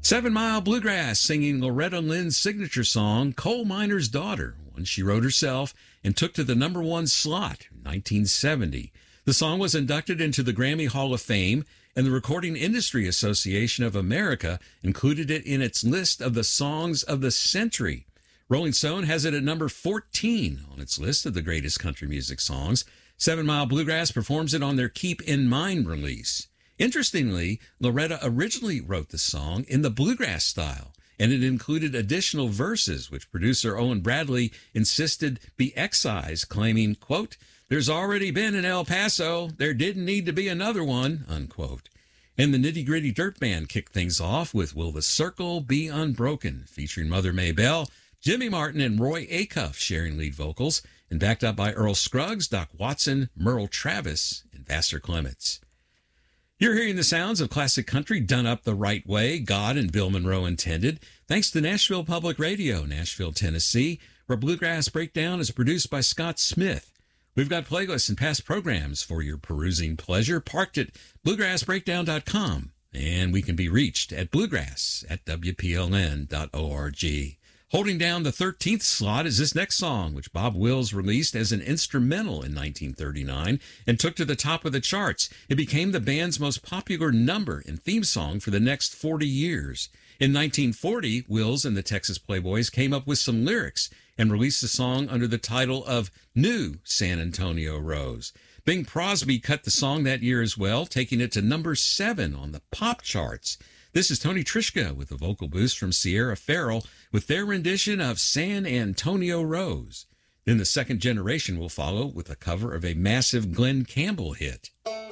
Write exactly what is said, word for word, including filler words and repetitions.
Seven Mile Bluegrass singing Loretta Lynn's signature song, Coal Miner's Daughter, one she wrote herself and took to the number one slot in nineteen seventy. The song was inducted into the Grammy Hall of Fame, and the Recording Industry Association of America included it in its list of the songs of the century. Rolling Stone has it at number fourteen on its list of the greatest country music songs. Seven Mile Bluegrass performs it on their Keep in Mind release. Interestingly, Loretta originally wrote the song in the bluegrass style, and it included additional verses, which producer Owen Bradley insisted be excised, claiming, quote, "There's already been an El Paso. There didn't need to be another one," unquote. And the Nitty Gritty Dirt Band kicked things off with Will the Circle Be Unbroken, featuring Mother Maybelle, Jimmy Martin, and Roy Acuff sharing lead vocals, and backed up by Earl Scruggs, Doc Watson, Merle Travis, and Vassar Clements. You're hearing the sounds of classic country done up the right way, God and Bill Monroe intended, thanks to Nashville Public Radio, Nashville, Tennessee, where Bluegrass Breakdown is produced by Scott Smith. We've got playlists and past programs for your perusing pleasure, parked at bluegrass breakdown dot com, and we can be reached at bluegrass at w p l n dot org. Holding down the thirteenth slot is this next song, which Bob Wills released as an instrumental in nineteen thirty-nine and took to the top of the charts. It became the band's most popular number and theme song for the next forty years. In nineteen forty, Wills and the Texas Playboys came up with some lyrics and released the song under the title of New San Antonio Rose. Bing Crosby cut the song that year as well, taking it to number seven on the pop charts. This is Tony Trischka with a vocal boost from Sierra Farrell with their rendition of San Antonio Rose. Then the second generation will follow with a cover of a massive Glen Campbell hit.